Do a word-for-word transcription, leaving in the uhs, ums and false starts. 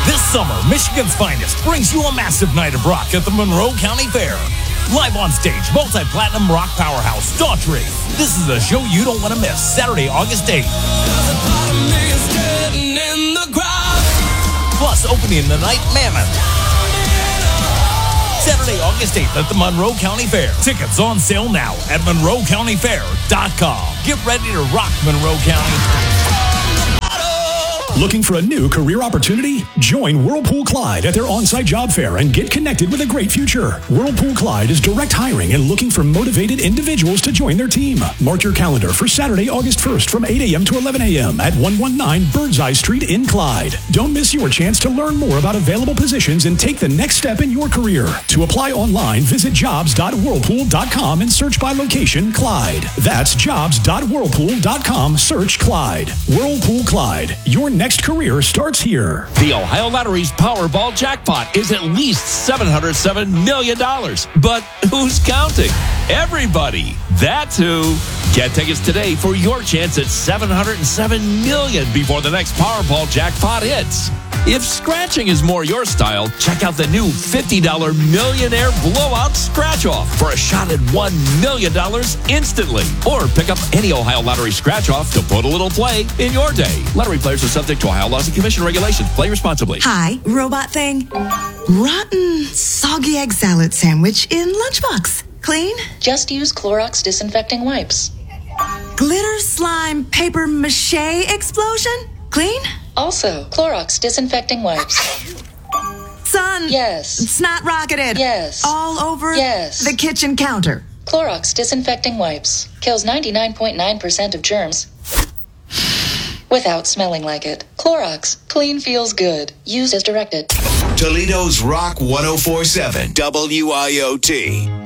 This summer, Michigan's Finest brings you a massive night of rock at the Monroe County Fair. Live on stage, multi-platinum rock powerhouse Daughtry. This is a show you don't want to miss. Saturday, August eighth. Plus, opening the night, Mammoth. Saturday, August eighth at the Monroe County Fair. Tickets on sale now at monroe county fair dot com. Get ready to rock, Monroe County. Looking for a new career opportunity? Join Whirlpool Clyde at their on-site job fair and get connected with a great future. Whirlpool Clyde is direct hiring and looking for motivated individuals to join their team. Mark your calendar for Saturday, August first from eight a.m. to eleven a.m. at one nineteen Birdseye Street in Clyde. Don't miss your chance to learn more about available positions and take the next step in your career. To apply online, visit jobs dot whirlpool dot com and search by location Clyde. That's jobs dot whirlpool dot com, search Clyde. Whirlpool Clyde. Your next career starts here. The Ohio Lottery's Powerball jackpot is at least seven hundred seven million dollars. But who's counting? Everybody. That's who. Get tickets today for your chance at seven hundred seven million dollars before the next Powerball jackpot hits. If scratching is more your style, check out the new fifty dollars Millionaire Blowout Scratch-Off for a shot at one million dollars instantly. Or pick up any Ohio Lottery Scratch-Off to put a little play in your day. Lottery players are subject to Ohio laws and commission regulations. Play responsibly. Hi, robot thing. Rotten, soggy egg salad sandwich in lunchbox. Clean? Just use Clorox disinfecting wipes. Glitter slime paper mache explosion? Clean? Also, Clorox disinfecting wipes. Son. Yes. Snot rocketed. Yes. All over yes. the kitchen counter. Clorox disinfecting wipes. Kills ninety-nine point nine percent of germs without smelling like it. Clorox. Clean feels good. Used as directed. Toledo's Rock one oh four point seven W I O T.